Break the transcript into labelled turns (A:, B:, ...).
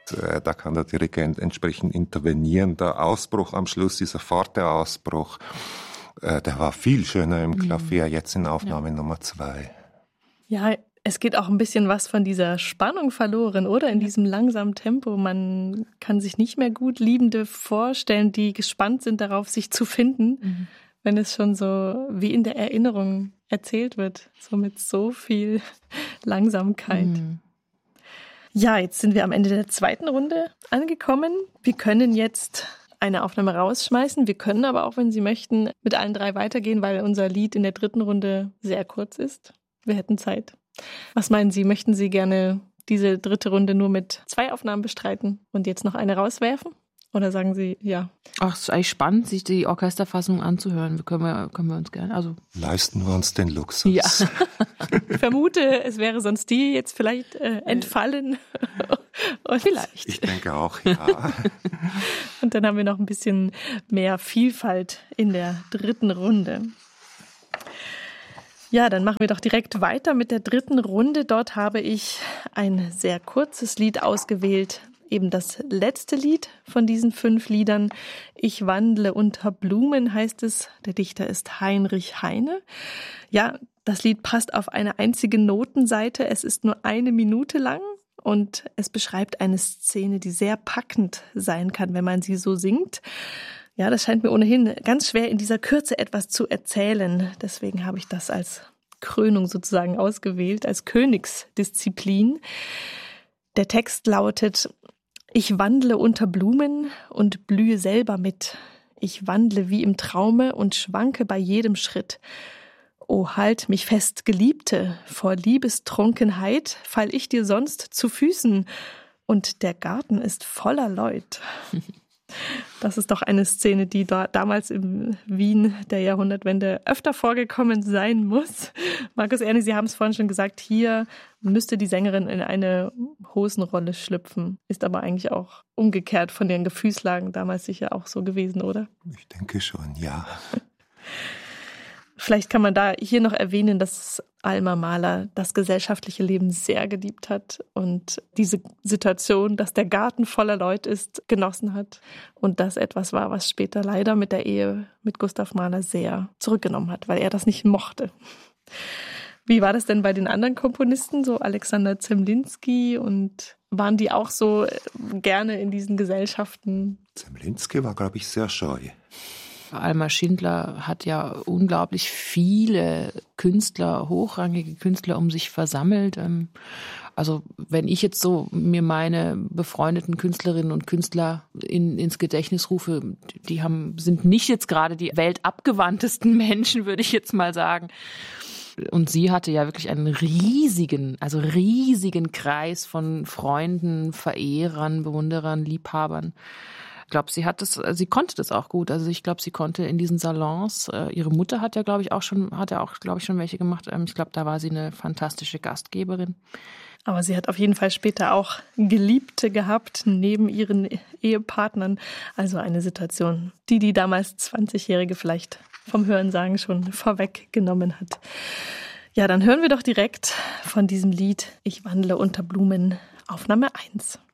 A: Da kann der Dirigent entsprechend intervenieren. Der Ausbruch am Schluss, dieser forte Ausbruch, der war viel schöner im Klavier, jetzt in Aufnahme Nummer 2.
B: Ja, es geht auch ein bisschen was von dieser Spannung verloren, oder? In diesem langsamen Tempo. Man kann sich nicht mehr gut Liebende vorstellen, die gespannt sind darauf, sich zu finden, wenn es schon so wie in der Erinnerung erzählt wird, so mit so viel Langsamkeit. Ja, jetzt sind wir am Ende der zweiten Runde angekommen. Wir können jetzt eine Aufnahme rausschmeißen. Wir können aber auch, wenn Sie möchten, mit allen 3 weitergehen, weil unser Lied in der dritten Runde sehr kurz ist. Wir hätten Zeit. Was meinen Sie? Möchten Sie gerne diese dritte Runde nur mit 2 Aufnahmen bestreiten und jetzt noch eine rauswerfen? Oder sagen Sie ja?
C: Ach, es ist eigentlich spannend, sich die Orchesterfassung anzuhören. Können wir uns gerne.
A: Leisten wir uns den Luxus.
C: Ja.
B: Ich vermute, es wäre sonst die jetzt vielleicht entfallen. Und
C: vielleicht.
A: Ich denke auch, ja.
B: Und dann haben wir noch ein bisschen mehr Vielfalt in der dritten Runde. Ja, dann machen wir doch direkt weiter mit der dritten Runde. Dort habe ich ein sehr kurzes Lied ausgewählt. Eben das letzte Lied von diesen 5 Liedern. Ich wandle unter Blumen heißt es. Der Dichter ist Heinrich Heine. Ja, das Lied passt auf eine einzige Notenseite. Es ist nur 1 Minute lang und es beschreibt eine Szene, die sehr packend sein kann, wenn man sie so singt. Ja, das scheint mir ohnehin ganz schwer, in dieser Kürze etwas zu erzählen. Deswegen habe ich das als Krönung sozusagen ausgewählt, als Königsdisziplin. Der Text lautet: Ich wandle unter Blumen und blühe selber mit. Ich wandle wie im Traume und schwanke bei jedem Schritt. O, halt mich fest, Geliebte, vor Liebestrunkenheit fall ich dir sonst zu Füßen. Und der Garten ist voller Leut. Das ist doch eine Szene, die damals in Wien der Jahrhundertwende öfter vorgekommen sein muss. Markus Erni, Sie haben es vorhin schon gesagt, hier müsste die Sängerin in eine Hosenrolle schlüpfen. Ist aber eigentlich auch umgekehrt von den Gefühlslagen damals sicher auch so gewesen, oder?
A: Ich denke schon, ja.
B: Vielleicht kann man da hier noch erwähnen, dass Alma Mahler das gesellschaftliche Leben sehr geliebt hat und diese Situation, dass der Garten voller Leute ist, genossen hat. Und das etwas war, was später leider mit der Ehe mit Gustav Mahler sehr zurückgenommen hat, weil er das nicht mochte. Wie war das denn bei den anderen Komponisten, so Alexander Zemlinsky, und waren die auch so gerne in diesen Gesellschaften?
A: Zemlinsky war, glaube ich, sehr scheu.
C: Alma Schindler hat ja unglaublich viele Künstler, hochrangige Künstler um sich versammelt. Also wenn ich jetzt so mir meine befreundeten Künstlerinnen und Künstler ins Gedächtnis rufe, sind nicht jetzt gerade die weltabgewandtesten Menschen, würde ich jetzt mal sagen. Und sie hatte ja wirklich einen riesigen Kreis von Freunden, Verehrern, Bewunderern, Liebhabern. Ich glaube, sie konnte das auch gut. Also ich glaube, sie konnte in diesen Salons, ihre Mutter hat ja, glaube ich, schon welche gemacht. Ich glaube, da war sie eine fantastische Gastgeberin.
B: Aber sie hat auf jeden Fall später auch Geliebte gehabt, neben ihren Ehepartnern. Also eine Situation, die damals 20-Jährige vielleicht vom Hörensagen schon vorweggenommen hat. Ja, dann hören wir doch direkt von diesem Lied Ich wandle unter Blumen, Aufnahme 1.